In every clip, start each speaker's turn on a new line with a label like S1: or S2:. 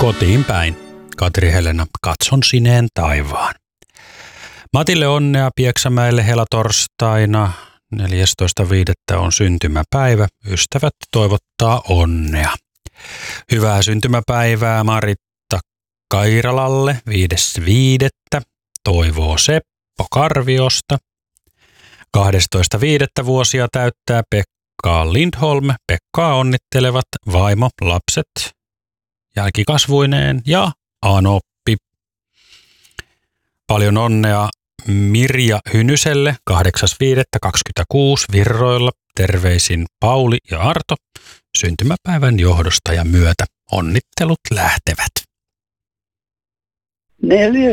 S1: Kotiin päin. Katri Helena, katson sineen taivaan. Matille onnea Pieksämäelle helatorstaina. 14.5. on syntymäpäivä. Ystävät toivottaa onnea. Hyvää syntymäpäivää Maritta Kairalalle 5.5. Toivoo Seppo Karviosta. 12.5. vuosia täyttää Pekka Lindholm. Pekkaa onnittelevat vaimo, lapset, jälkikasvuineen ja Anoppi. Paljon onnea Mirja Hynyselle 8.5.26 Virroilla. Terveisin Pauli ja Arto. Syntymäpäivän johdosta ja myötä onnittelut lähtevät.
S2: 14.5.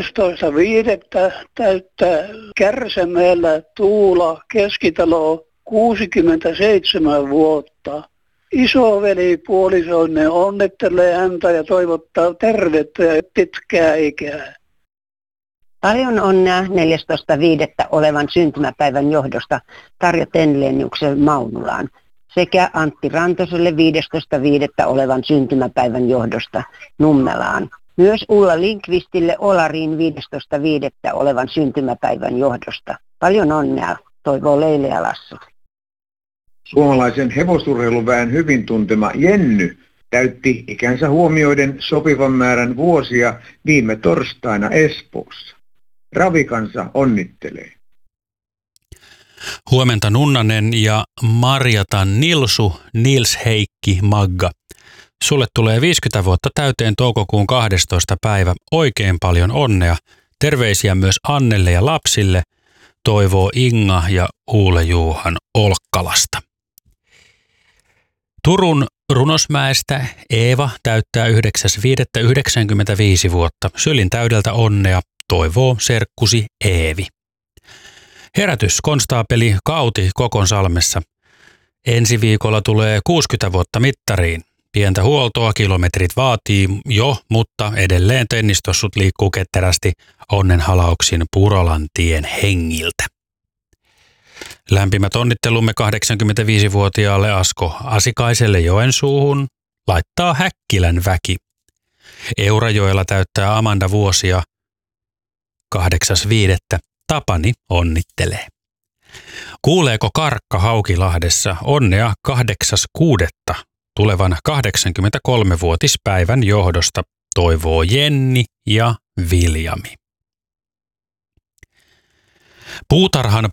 S2: täyttää Kärsämäellä Tuula Keskitalo 67 vuotta. Isoveli puolisoinen onnittelee häntä ja toivottaa tervettä ja pitkää ikää.
S3: Paljon onnea 14.5. olevan syntymäpäivän johdosta Tarja Tenleniuksen Maunulaan sekä Antti Rantoselle 15.5. olevan syntymäpäivän johdosta Nummelaan. Myös Ulla Lindqvistille Olariin 15.5. olevan syntymäpäivän johdosta. Paljon onnea, toivoo Leile ja Lassu.
S4: Suomalaisen hevosurheiluväen hyvin tuntema Jenny täytti ikänsä huomioiden sopivan määrän vuosia viime torstaina Espoossa. Ravikansa onnittelee.
S1: Huomenta Nunnanen ja Marjata Nilsu, Nils Heikki Magga. Sulle tulee 50 vuotta täyteen toukokuun 12. päivä. Oikein paljon onnea. Terveisiä myös Annelle ja lapsille, toivoo Inga ja Uule Juuhan Olkkalasta. Turun Runosmäestä Eeva täyttää 9.5.95 vuotta. Sylin täydeltä onnea, toivoo serkkusi Eevi. Herätys konstaapeli Kauti Kokonsalmessa. Ensi viikolla tulee 60 vuotta mittariin. Pientä huoltoa kilometrit vaatii jo, mutta edelleen tennistossut liikkuu ketterästi onnenhalauksin Purolantien hengiltä. Lämpimät onnittelumme 85-vuotiaalle Asko Asikaiselle Joensuuhun laittaa Häkkilän väki. Eurajoella täyttää Amanda vuosia 8.5. Tapani onnittelee. Kuuleeko Karkka Haukilahdessa onnea 8.6. tulevan 83-vuotispäivän johdosta, toivoo Jenni ja Viljami. Puutarhan